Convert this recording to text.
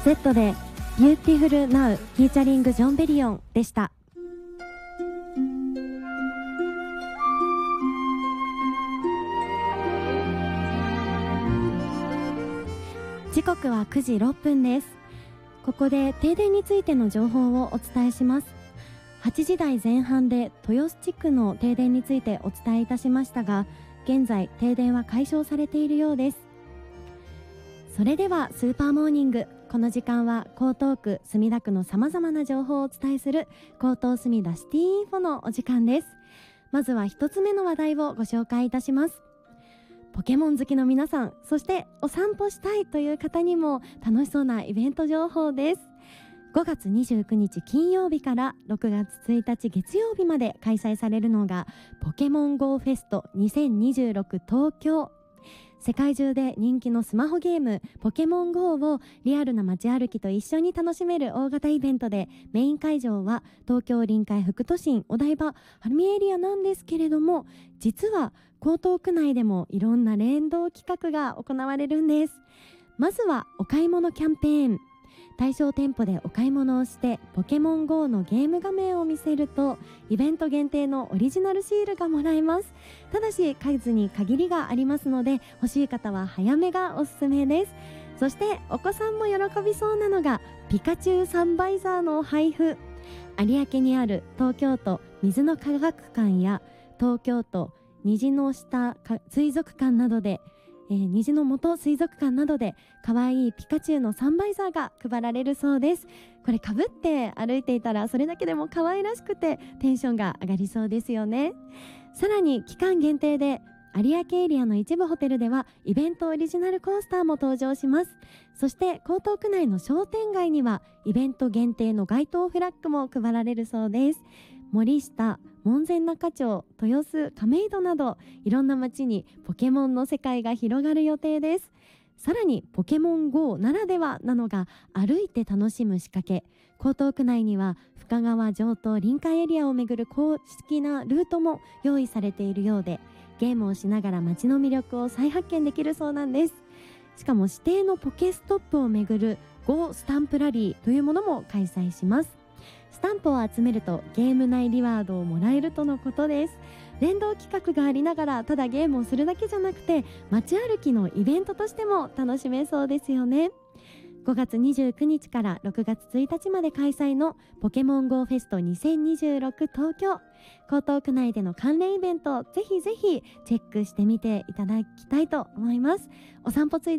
Z で Beautiful Now フィーチャリングジョン・ベリオンでした。時刻は9時6分です。ここで停電についての情報をお伝えします。8時台前半で豊洲地区の停電についてお伝えいたしましたが、現在停電は解消されているようです。それではスーパーモーニング、この時間は江東区墨田区のさまざまな情報をお伝えする江東墨田シティインフォのお時間です。まずは一つ目の話題をご紹介いたします。ポケモン好きの皆さん、そしてお散歩したいという方にも楽しそうなイベント情報です。5月29日金曜日から6月1日月曜日まで開催されるのがポケモン GO フェスト2026東京。世界中で人気のスマホゲームポケモン GO をリアルな街歩きと一緒に楽しめる大型イベントで、メイン会場は東京臨海副都心お台場晴海エリアなんですけれども、実は江東区内でもいろんな連動企画が行われるんです。まずはお買い物キャンペーン。対象店舗でお買い物をしてポケモン GO のゲーム画面を見せるとイベント限定のオリジナルシールがもらえます。ただし数に限りがありますので、欲しい方は早めがおすすめです。そしてお子さんも喜びそうなのがピカチュウサンバイザーの配布。有明にある東京都水の科学館や東京都虹の下水族館などで虹の元水族館などで可愛いピカチュウのサンバイザーが配られるそうです。これかぶって歩いていたらそれだけでも可愛らしくてテンションが上がりそうですよね。さらに期間限定で有明エリアの一部ホテルではイベントオリジナルコースターも登場します。そして江東区内の商店街にはイベント限定の街頭フラッグも配られるそうです。森下、門前仲町、豊洲、亀戸などいろんな街にポケモンの世界が広がる予定です。さらにポケモン GO ならではなのが歩いて楽しむ仕掛け。江東区内には深川城東臨海エリアを巡る公式なルートも用意されているようで、ゲームをしながら街の魅力を再発見できるそうなんです。しかも指定のポケストップを巡る GO スタンプラリーというものも開催します。スタンプを集めるとゲーム内リワードをもらえるとのことです。連動企画がありながらただゲームをするだけじゃなくて街歩きのイベントとしても楽しめそうですよね。5月29日から6月1日まで開催のポケモン GO フェスト2026東京。江東区内での関連イベントをぜひぜひチェックしてみていただきたいと思います。お散歩つい